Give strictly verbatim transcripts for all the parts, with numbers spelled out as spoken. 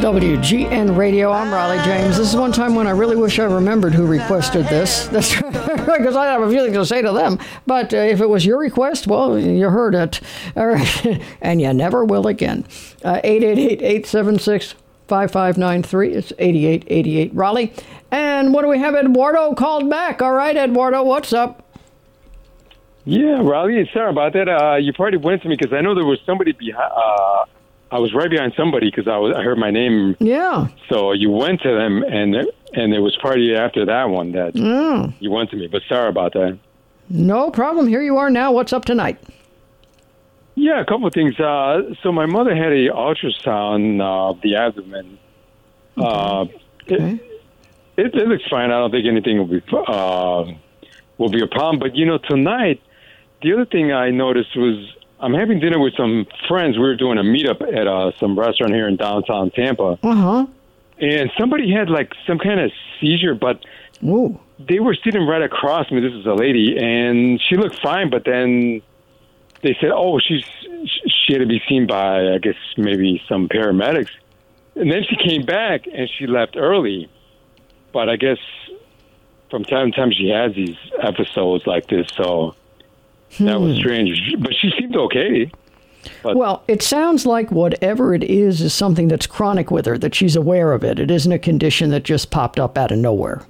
W G N Radio, I'm Riley James. This is one time when I really wish I remembered who requested this. That's because I have a feeling to say to them. But uh, if it was your request, well, you heard it. All right. And you never will again. Uh, eight eight eight, eight seven six, five five nine three. It's eighty-eight eighty-eight Raleigh. And what do we have? Eduardo called back. All right, Eduardo, what's up? Yeah, Riley, sorry about that. Uh, you probably went to me because I know there was somebody behind. Uh, I was right behind somebody because I was I heard my name. Yeah. So you went to them, and and it was probably after that one that mm. you went to me. But sorry about that. No problem. Here you are now. What's up tonight? Yeah, a couple of things. Uh, so my mother had a ultrasound of the abdomen. Okay. Uh, okay. It, it, it looks fine. I don't think anything will be uh, will be a problem. But you know, tonight, the other thing I noticed was. I'm having dinner with some friends. We were doing a meetup at uh, some restaurant here in downtown Tampa. Uh-huh. And somebody had, like, some kind of seizure, but Ooh. They were sitting right across me. This is a lady, and she looked fine, but then they said, oh, she's she had to be seen by, I guess, maybe some paramedics. And then she came back, and she left early. But I guess from time to time she has these episodes like this, so... That was strange, but she seemed okay. But well, it sounds like whatever it is is something that's chronic with her, that she's aware of it. It isn't a condition that just popped up out of nowhere.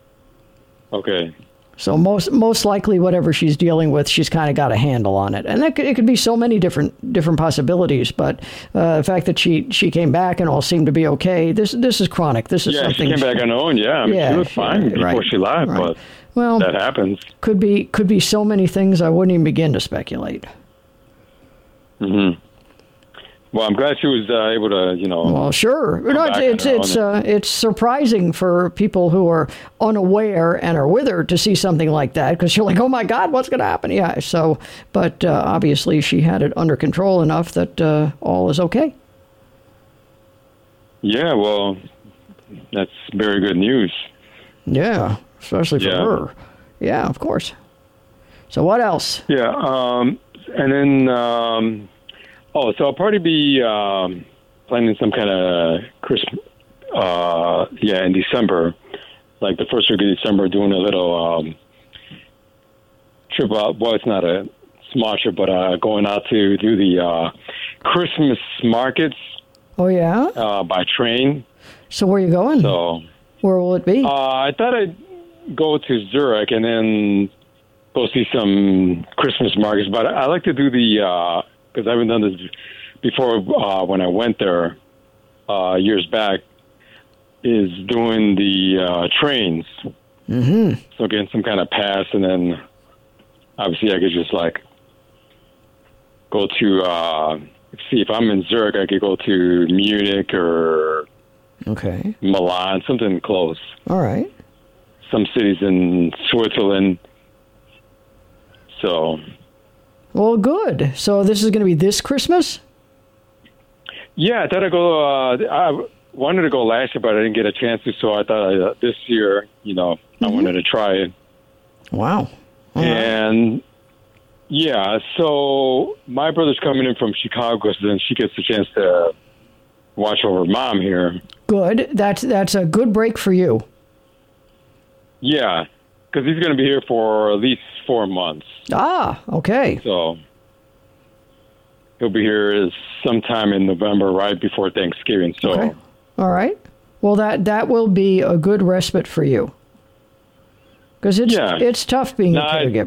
Okay. So most most likely whatever she's dealing with, she's kind of got a handle on it. And that could, it could be so many different different possibilities, but uh, the fact that she, she came back and all seemed to be okay, this this is chronic. This is yeah, something... she came back on her own, yeah. I mean, yeah, she was fine yeah, before right, she left, right. but well, that happens. Could be could be so many things I wouldn't even begin to speculate. Mm-hmm. Well, I'm glad she was uh, able to, you know. Well, sure. No, it's it's it's, uh, it's surprising for people who are unaware and are with her to see something like that because you're like, oh my God, what's going to happen? Yeah. So, but uh, obviously she had it under control enough that uh, all is okay. Yeah. Well, that's very good news. Yeah, especially for yeah. her. Yeah, of course. So what else? Yeah. Um, and then. Um, Oh, so I'll probably be um, planning some kind of Christmas, uh, yeah, in December, like the first week of December, doing a little um, trip out. Well, it's not a small trip, but uh, going out to do the uh, Christmas markets. Oh, yeah? Uh, by train. So where are you going? So where will it be? Uh, I thought I'd go to Zurich and then go see some Christmas markets, but I like to do the... Uh, because I haven't done this before uh, when I went there uh, years back, is doing the uh, trains. Mm-hmm. So getting some kind of pass, and then obviously I could just like go to, uh, see if I'm in Zurich, I could go to Munich or okay. Milan, something close. All right. Some cities in Switzerland. So... Well, good. So this is going to be this Christmas? Yeah, I thought I'd go. Uh, I wanted to go last year, but I didn't get a chance to. So I thought uh, this year, you know, mm-hmm. I wanted to try it. Wow. All and right. yeah, so my brother's coming in from Chicago, so then she gets a chance to watch over mom here. Good. That's that's a good break for you. Yeah, because he's going to be here for at least four months. Ah, okay. So he'll be here sometime in November, right before Thanksgiving. So, okay. All right. Well, that that will be a good respite for you because it's yeah. it's tough being no, a caregiver.